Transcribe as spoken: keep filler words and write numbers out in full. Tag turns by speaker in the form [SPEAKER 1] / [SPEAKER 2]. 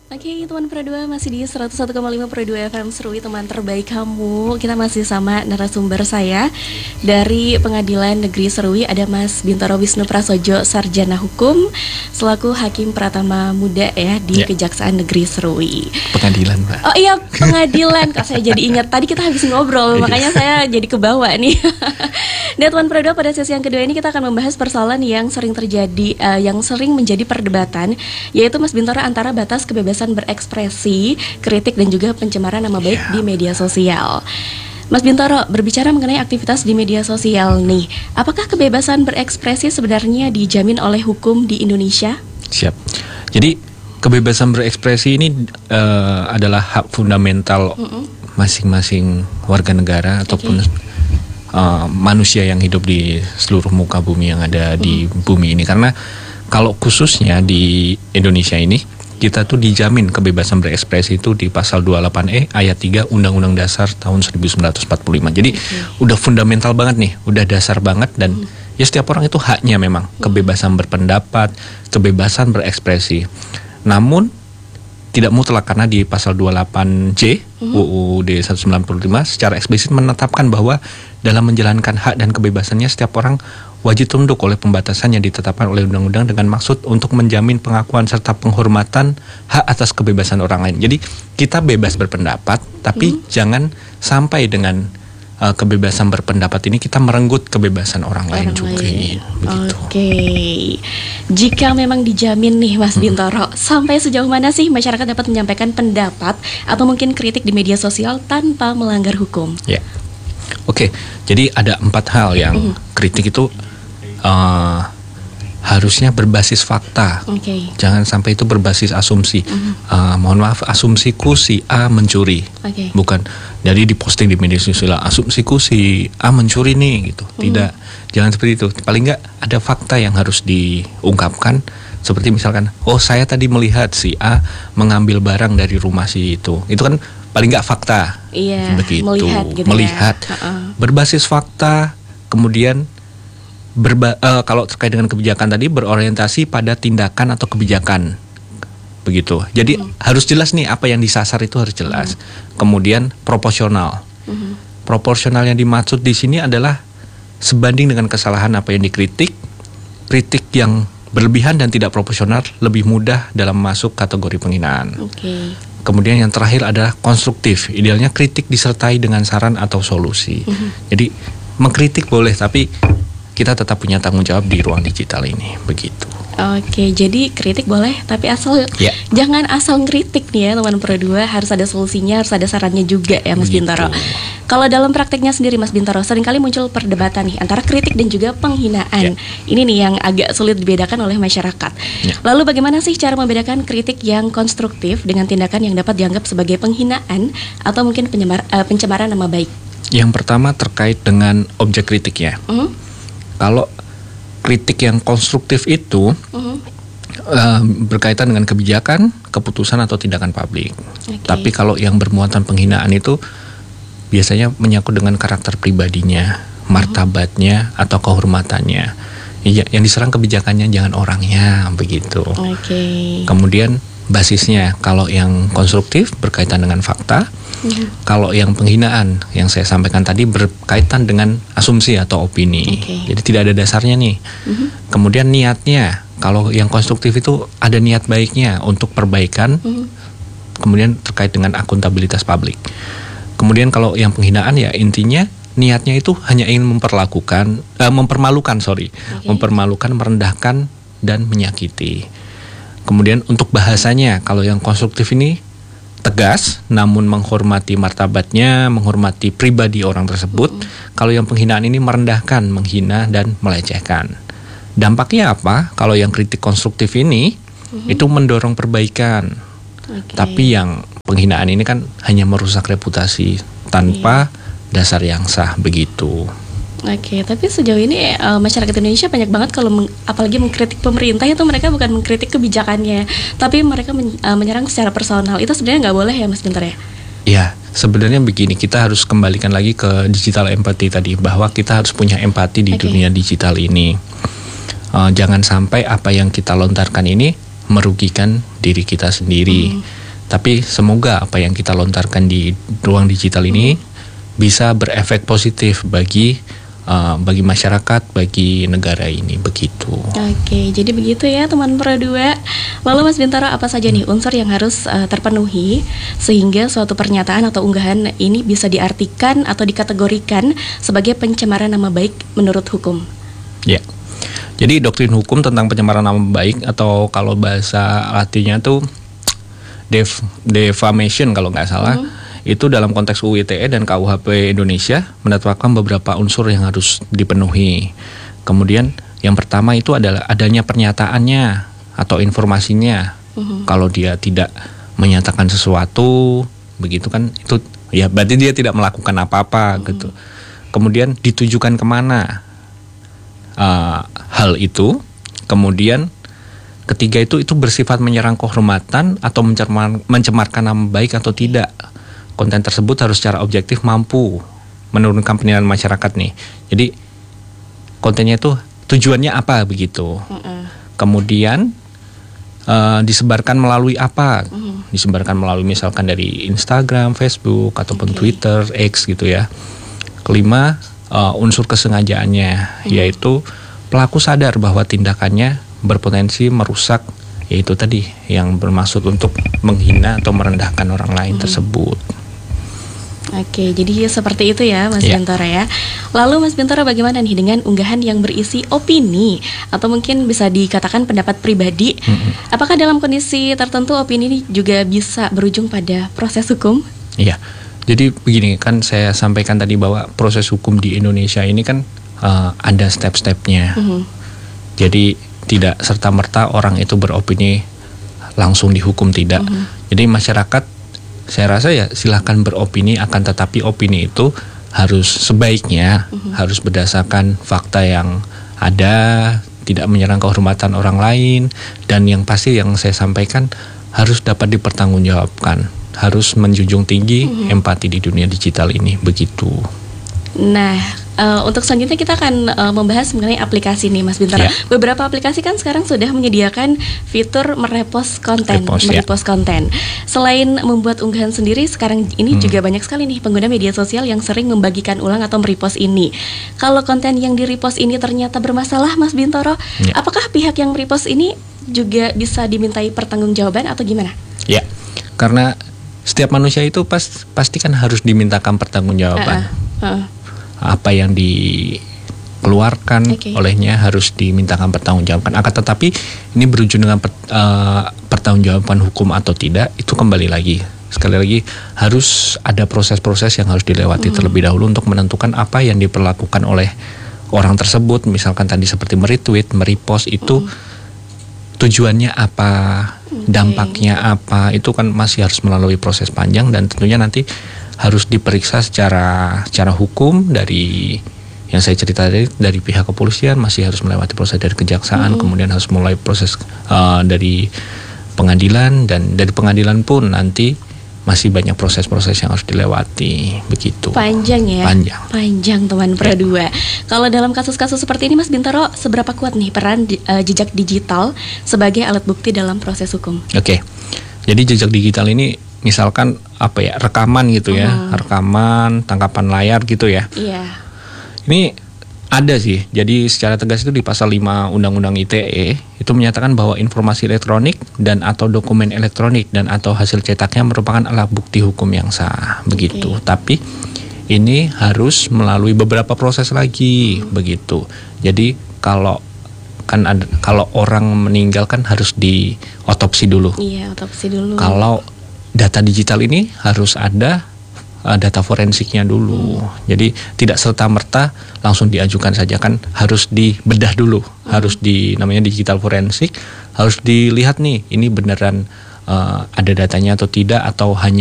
[SPEAKER 1] Oke, teman Pro dua masih di seratus satu koma lima Pro dua F M Serui, teman terbaik kamu. Kita masih sama narasumber saya dari Pengadilan Negeri Serui, ada Mas Bintoro Wisnu Prasojo, Sarjana Hukum, selaku Hakim Pratama Muda ya di ya. Kejaksaan Negeri Serui.
[SPEAKER 2] Pengadilan, Pak.
[SPEAKER 1] Oh iya, pengadilan. Kok saya jadi ingat, tadi kita habis ngobrol, makanya saya jadi kebawa nih. Dan teman Pro dua, pada sesi yang kedua ini kita akan membahas persoalan yang sering terjadi, uh, yang sering menjadi perdebatan, yaitu Mas Bintoro antara batas kebebasan berekspresi, kritik dan juga pencemaran nama baik yeah. di media sosial. Mas Bintoro, berbicara mengenai aktivitas di media sosial nih, apakah kebebasan berekspresi sebenarnya dijamin oleh hukum di Indonesia?
[SPEAKER 2] Siap. Jadi kebebasan berekspresi ini uh, adalah hak fundamental mm-hmm. masing-masing warga negara ataupun okay. uh, manusia yang hidup di seluruh muka bumi yang ada mm-hmm. di bumi ini. Karena kalau khususnya di Indonesia ini, kita tuh dijamin kebebasan berekspresi itu di pasal dua puluh delapan E ayat tiga Undang-Undang Dasar tahun seribu sembilan ratus empat puluh lima. Jadi okay. udah fundamental banget nih, udah dasar banget dan hmm. ya setiap orang itu haknya memang kebebasan berpendapat, kebebasan berekspresi. Namun tidak mutlak karena di pasal dua puluh delapan J hmm. U U D seratus sembilan puluh lima secara eksplisit menetapkan bahwa dalam menjalankan hak dan kebebasannya setiap orang wajib tunduk oleh pembatasan yang ditetapkan oleh undang-undang dengan maksud untuk menjamin pengakuan serta penghormatan hak atas kebebasan orang lain. Jadi kita bebas berpendapat, tapi hmm. jangan sampai dengan uh, kebebasan berpendapat ini kita merenggut kebebasan orang, orang lain juga.
[SPEAKER 1] Lain. Oke, okay. Jika memang dijamin nih Mas hmm. Bintoro, sampai sejauh mana sih masyarakat dapat menyampaikan pendapat atau mungkin kritik di media sosial tanpa melanggar hukum?
[SPEAKER 2] Ya, yeah. Oke. Okay. Jadi ada empat hal yang hmm. kritik itu Uh, harusnya berbasis fakta,
[SPEAKER 1] okay.
[SPEAKER 2] jangan sampai itu berbasis asumsi. Uh-huh. Uh, mohon maaf, asumsiku si A mencuri, okay. bukan jadi diposting di media sosial. Asumsiku si A mencuri nih, gitu. Uh-huh. Tidak, jangan seperti itu. Paling nggak ada fakta yang harus diungkapkan. Seperti misalkan, oh saya tadi melihat si A mengambil barang dari rumah si itu. Itu kan paling nggak fakta.
[SPEAKER 1] Iya.
[SPEAKER 2] Begitu.
[SPEAKER 1] Melihat, gitu
[SPEAKER 2] melihat.
[SPEAKER 1] Ya. Uh-uh.
[SPEAKER 2] Berbasis fakta, kemudian Berba, uh, kalau terkait dengan kebijakan tadi berorientasi pada tindakan atau kebijakan, begitu. Jadi hmm. harus jelas nih apa yang disasar itu harus jelas. Hmm. Kemudian proporsional. Hmm. Proporsional yang dimaksud di sini adalah sebanding dengan kesalahan apa yang dikritik. Kritik yang berlebihan dan tidak proporsional lebih mudah dalam masuk kategori penghinaan.
[SPEAKER 1] Okay.
[SPEAKER 2] Kemudian yang terakhir adalah konstruktif. Idealnya kritik disertai dengan saran atau solusi. Hmm. Jadi mengkritik boleh, tapi kita tetap punya tanggung jawab di ruang digital ini, begitu.
[SPEAKER 1] Oke, jadi kritik boleh, tapi asal yeah. jangan asal ngeritik nih ya teman Pro dua, harus ada solusinya, harus ada sarannya juga ya Mas begitu. Bintoro. Kalau dalam prakteknya sendiri Mas Bintoro, seringkali muncul perdebatan nih antara kritik dan juga penghinaan. Yeah. Ini nih yang agak sulit dibedakan oleh masyarakat. Yeah. Lalu bagaimana sih cara membedakan kritik yang konstruktif dengan tindakan yang dapat dianggap sebagai penghinaan atau mungkin penyemar, uh, pencemaran nama baik?
[SPEAKER 2] Yang pertama terkait dengan objek kritiknya. Mm-hmm. Kalau kritik yang konstruktif itu uh-huh. uh, berkaitan dengan kebijakan, keputusan atau tindakan publik. Okay. Tapi kalau yang bermuatan penghinaan itu biasanya menyangkut dengan karakter pribadinya, martabatnya uh-huh. atau kehormatannya. Ya, yang diserang kebijakannya, jangan orangnya, begitu.
[SPEAKER 1] Okay.
[SPEAKER 2] Kemudian basisnya kalau yang konstruktif berkaitan dengan fakta. Mm-hmm. Kalau yang penghinaan yang saya sampaikan tadi berkaitan dengan asumsi atau opini, okay. jadi tidak ada dasarnya nih. Mm-hmm. Kemudian niatnya, kalau yang konstruktif itu ada niat baiknya untuk perbaikan, mm-hmm. kemudian terkait dengan akuntabilitas publik. Kemudian kalau yang penghinaan ya intinya niatnya itu hanya ingin memperlakukan, eh, mempermalukan, sorry, okay. mempermalukan, merendahkan dan menyakiti. Kemudian untuk bahasanya, kalau yang konstruktif ini tegas, namun menghormati martabatnya, menghormati pribadi orang tersebut. Mm-hmm. Kalau yang penghinaan ini merendahkan, menghina dan melecehkan. Dampaknya apa? Kalau yang kritik konstruktif ini, mm-hmm. itu mendorong perbaikan. Okay. Tapi yang penghinaan ini kan hanya merusak reputasi tanpa yeah. dasar yang sah, begitu.
[SPEAKER 1] Oke, tapi sejauh ini uh, masyarakat Indonesia banyak banget kalau meng, apalagi mengkritik pemerintah itu mereka bukan mengkritik kebijakannya, tapi mereka men, uh, menyerang secara personal. Itu sebenarnya nggak boleh ya Mas Bintoro ya?
[SPEAKER 2] Ya, sebenarnya begini, kita harus kembalikan lagi ke digital empathy tadi, bahwa kita harus punya empati di okay. dunia digital ini. Uh, jangan sampai apa yang kita lontarkan ini merugikan diri kita sendiri. Hmm. Tapi semoga apa yang kita lontarkan di ruang digital ini bisa berefek positif bagi uh, bagi masyarakat, bagi negara ini, begitu.
[SPEAKER 1] Oke, jadi begitu ya teman Pro dua. Lalu Mas Bintoro, apa saja nih unsur yang harus uh, terpenuhi sehingga suatu pernyataan atau unggahan ini bisa diartikan atau dikategorikan sebagai pencemaran nama baik menurut hukum?
[SPEAKER 2] Ya. Jadi doktrin hukum tentang pencemaran nama baik, atau kalau bahasa artinya tuh def, defamation kalau nggak salah, hmm. itu dalam konteks U U I T E dan K U H P Indonesia menetapkan beberapa unsur yang harus dipenuhi. Kemudian yang pertama itu adalah adanya pernyataannya atau informasinya. Hmm. Kalau dia tidak menyatakan sesuatu, begitu kan, itu ya berarti dia tidak melakukan apa-apa, hmm. gitu. Kemudian ditujukan kemana Uh, hal itu. Kemudian ketiga itu itu bersifat menyerang kehormatan atau mencemar, mencemarkan nama baik atau tidak. Konten tersebut harus secara objektif mampu menurunkan penilaian masyarakat nih. Jadi kontennya itu tujuannya apa begitu. Uh-uh. Kemudian uh, disebarkan melalui apa? Uh-huh. Disebarkan melalui misalkan dari Instagram, Facebook ataupun okay. Twitter, X gitu ya. Kelima, Uh, unsur kesengajaannya, hmm. yaitu pelaku sadar bahwa tindakannya berpotensi merusak, yaitu tadi yang bermaksud untuk menghina atau merendahkan orang lain hmm. tersebut.
[SPEAKER 1] Oke, jadi seperti itu ya Mas
[SPEAKER 2] ya.
[SPEAKER 1] Bintoro ya. Lalu Mas Bintoro, bagaimana nih dengan unggahan yang berisi opini atau mungkin bisa dikatakan pendapat pribadi? Hmm. Apakah dalam kondisi tertentu opini ini juga bisa berujung pada proses hukum?
[SPEAKER 2] Iya. Jadi begini, kan saya sampaikan tadi bahwa proses hukum di Indonesia ini kan uh, ada step-stepnya. Mm-hmm. Jadi tidak serta-merta orang itu beropini langsung dihukum, tidak. Mm-hmm. Jadi masyarakat, saya rasa ya silahkan beropini, akan tetapi opini itu harus sebaiknya mm-hmm. harus berdasarkan fakta yang ada, tidak menyerang kehormatan orang lain, dan yang pasti yang saya sampaikan harus dapat dipertanggungjawabkan. Harus menjunjung tinggi mm-hmm. empati di dunia digital ini, begitu.
[SPEAKER 1] Nah, uh, untuk selanjutnya kita akan uh, membahas mengenai aplikasi nih Mas Bintoro. Ya. Beberapa aplikasi kan sekarang sudah menyediakan fitur merepost konten,
[SPEAKER 2] Repost,
[SPEAKER 1] merepost ya. konten. Selain membuat unggahan sendiri, sekarang ini hmm. juga banyak sekali nih pengguna media sosial yang sering membagikan ulang atau merepost ini. Kalau konten yang direpost ini ternyata bermasalah, Mas Bintoro, ya. apakah pihak yang merepost ini juga bisa dimintai pertanggungjawaban atau gimana?
[SPEAKER 2] Ya, karena setiap manusia itu pas, pasti kan harus dimintakan pertanggungjawaban. Uh-uh. Uh-uh. Apa yang dikeluarkan okay. olehnya harus dimintakan pertanggungjawaban. Akan tetapi ini berujung dengan per, uh, pertanggungjawaban hukum atau tidak, itu kembali lagi. Sekali lagi harus ada proses-proses yang harus dilewati uh-huh. terlebih dahulu untuk menentukan apa yang diperlakukan oleh orang tersebut. Misalkan tadi seperti meretweet, merepost itu uh-huh. tujuannya apa, dampaknya apa, itu kan masih harus melalui proses panjang, dan tentunya nanti harus diperiksa secara secara hukum dari yang saya cerita tadi, dari pihak kepolisian masih harus melewati proses dari kejaksaan, mm-hmm. kemudian harus mulai proses uh, dari pengadilan, dan dari pengadilan pun nanti masih banyak proses-proses yang harus dilewati, begitu.
[SPEAKER 1] Panjang ya?
[SPEAKER 2] Panjang.
[SPEAKER 1] Panjang teman Pro dua. Kalau dalam kasus-kasus seperti ini Mas Bintoro, seberapa kuat nih peran uh, jejak digital sebagai alat bukti dalam proses hukum? Oke,
[SPEAKER 2] okay. Jadi jejak digital ini misalkan apa ya, rekaman gitu ya, hmm. rekaman, tangkapan layar gitu ya.
[SPEAKER 1] Iya.
[SPEAKER 2] Ini ada sih, jadi secara tegas itu di pasal lima Undang-Undang I T E itu menyatakan bahwa informasi elektronik dan atau dokumen elektronik dan atau hasil cetaknya merupakan alat bukti hukum yang sah, begitu. Okay. Tapi ini harus melalui beberapa proses lagi, hmm. begitu. Jadi kalau kan ada, kalau orang meninggal kan harus di otopsi dulu.
[SPEAKER 1] Iya, otopsi dulu.
[SPEAKER 2] Kalau data digital ini harus ada uh, data forensiknya dulu. Hmm. Jadi tidak serta-merta langsung diajukan saja, kan harus dibedah dulu. Hmm. Harus di namanya digital forensik, harus dilihat nih ini beneran uh, ada datanya atau tidak, atau hanya